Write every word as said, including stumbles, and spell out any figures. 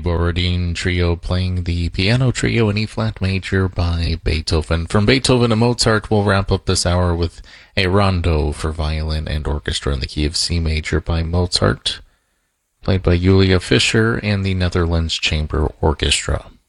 Borodin Trio playing the Piano Trio in E-flat major by Beethoven. From Beethoven to Mozart, we'll wrap up this hour with a rondo for violin and orchestra in the key of C major by Mozart, played by Julia Fischer and the Netherlands Chamber Orchestra.